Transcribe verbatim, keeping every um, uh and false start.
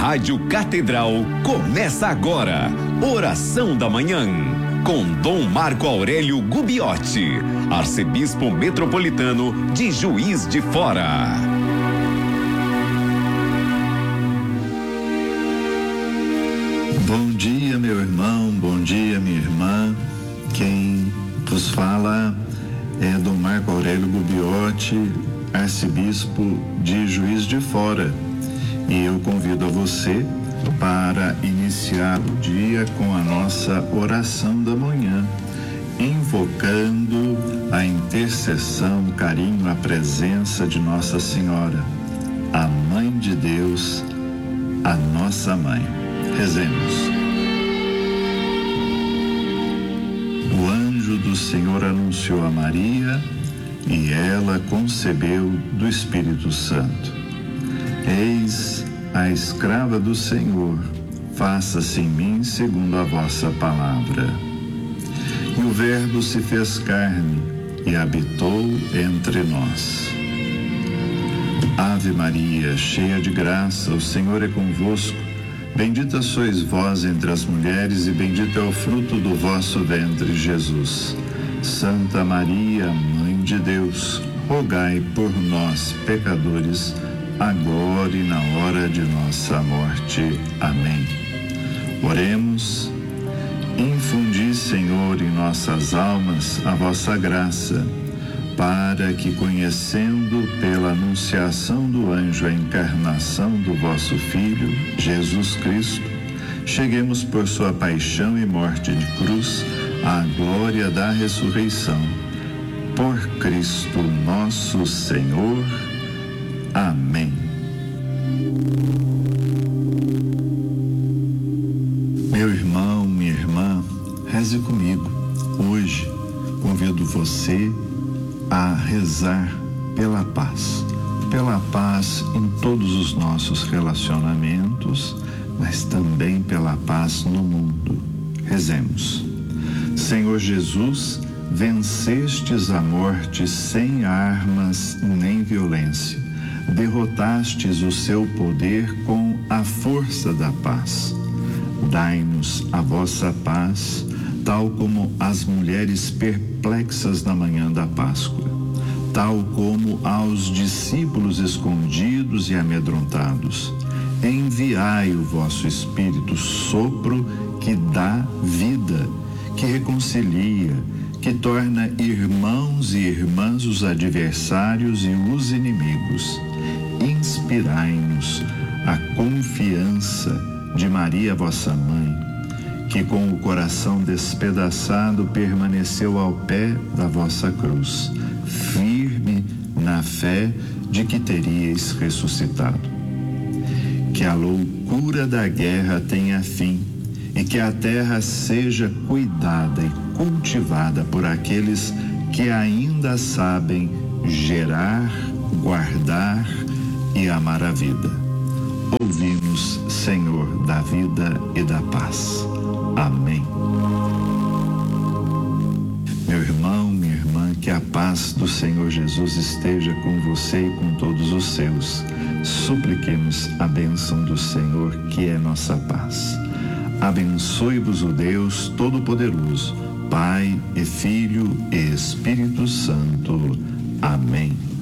Rádio Catedral começa agora. Oração da Manhã. Com Dom Marco Aurélio Gubiotti, arcebispo metropolitano de Juiz de Fora. Bom dia, meu irmão, bom dia, minha irmã. Quem vos fala é Dom Marco Aurélio Gubiotti, arcebispo de Juiz de Fora. E eu convido a você para iniciar o dia com a nossa oração da manhã, invocando a intercessão, o carinho, a presença de Nossa Senhora, a Mãe de Deus, a nossa Mãe. Rezemos. O anjo do Senhor anunciou a Maria e ela concebeu do Espírito Santo. Eis a escrava do Senhor, faça-se em mim segundo a vossa palavra. E o Verbo se fez carne e habitou entre nós. Ave Maria, cheia de graça, o Senhor é convosco. Bendita sois vós entre as mulheres e bendito é o fruto do vosso ventre, Jesus. Santa Maria, Mãe de Deus, rogai por nós, pecadores, agora e na hora de nossa morte. Amém. Oremos. Infundi, Senhor, em nossas almas a vossa graça, para que, conhecendo pela anunciação do anjo a encarnação do vosso Filho, Jesus Cristo, cheguemos por sua paixão e morte de cruz à glória da ressurreição. Por Cristo nosso Senhor. Amém. Meu irmão, minha irmã, reze comigo. Hoje convido você a rezar pela paz. Pela paz em todos os nossos relacionamentos, mas também pela paz no mundo. Rezemos. Senhor Jesus, vencestes a morte sem armas nem violência. Derrotastes o seu poder com a força da paz. Dai-nos a vossa paz, tal como as mulheres perplexas na manhã da Páscoa, tal como aos discípulos escondidos e amedrontados. Enviai o vosso Espírito, sopro que dá vida, que reconcilia, que torna irmãos e irmãs os adversários e os inimigos. Inspirai-nos a confiança de Maria, vossa mãe, que com o coração despedaçado permaneceu ao pé da vossa cruz, firme na fé de que teríeis ressuscitado. Que a loucura da guerra tenha fim e que a terra seja cuidada e cultivada por aqueles que ainda sabem gerar, guardar e amar a vida. Ouvi-nos, Senhor da vida e da paz. Amém. Meu irmão, minha irmã, que a paz do Senhor Jesus esteja com você e com todos os seus. Supliquemos a bênção do Senhor, que é nossa paz. Abençoe-vos o Deus Todo-Poderoso, Pai e Filho e Espírito Santo. Amém.